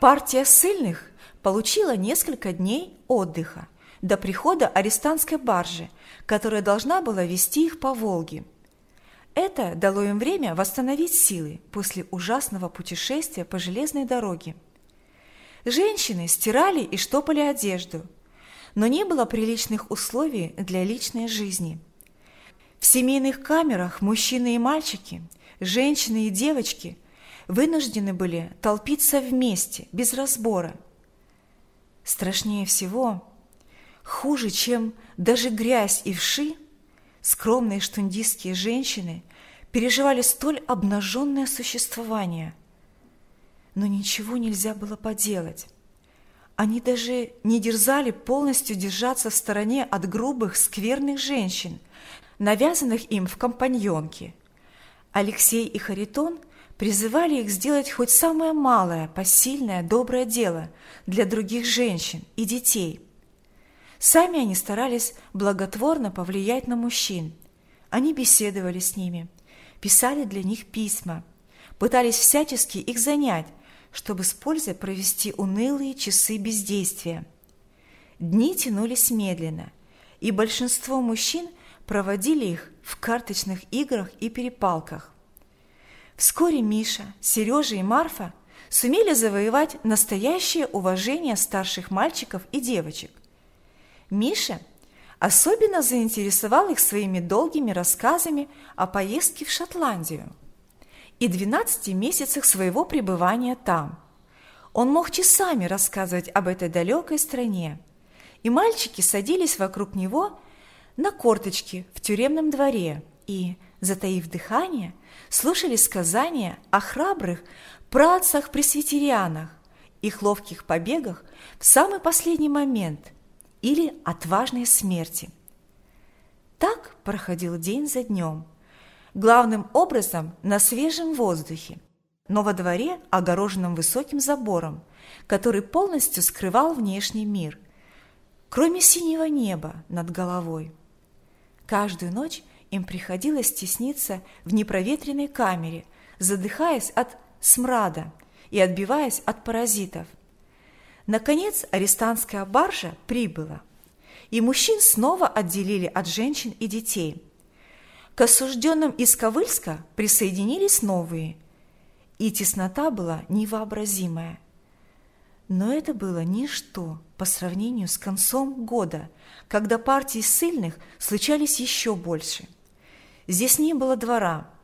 Партия ссыльных получила несколько дней отдыха до прихода арестантской баржи, которая должна была вести их по Волге. Это дало им время восстановить силы после ужасного путешествия по железной дороге. Женщины стирали и штопали одежду, но не было приличных условий для личной жизни. В семейных камерах мужчины и мальчики, женщины и девочки вынуждены были толпиться вместе, без разбора. Страшнее всего, хуже, чем даже грязь и вши, скромные штундистские женщины переживали столь обнаженное существование. Но ничего нельзя было поделать. Они даже не дерзали полностью держаться в стороне от грубых, скверных женщин, навязанных им в компаньонки. Алексей и Харитон призывали их сделать хоть самое малое, посильное, доброе дело для других женщин и детей. Сами они старались благотворно повлиять на мужчин. Они беседовали с ними, писали для них письма, пытались всячески их занять, чтобы с пользой провести унылые часы бездействия. Дни тянулись медленно, и большинство мужчин проводили их в карточных играх и перепалках. Вскоре Миша, Сережа и Марфа сумели завоевать настоящее уважение старших мальчиков и девочек. Миша особенно заинтересовал их своими долгими рассказами о поездке в Шотландию и 12 месяцах своего пребывания там. Он мог часами рассказывать об этой далекой стране, и мальчики садились вокруг него на корточки в тюремном дворе и, затаив дыхание, слушали сказания о храбрых праотцах-пресвитерианах, их ловких побегах в самый последний момент или отважной смерти. Так проходил день за днем, главным образом на свежем воздухе, но во дворе, огороженном высоким забором, который полностью скрывал внешний мир, кроме синего неба над головой. Каждую ночь им приходилось тесниться в непроветренной камере, задыхаясь от смрада и отбиваясь от паразитов. Наконец арестантская баржа прибыла, и мужчин снова отделили от женщин и детей. К осужденным из Ковыльска присоединились новые, и теснота была невообразимая. Но это было ничто по сравнению с концом года, когда партии ссыльных случались еще больше. Здесь не было двора,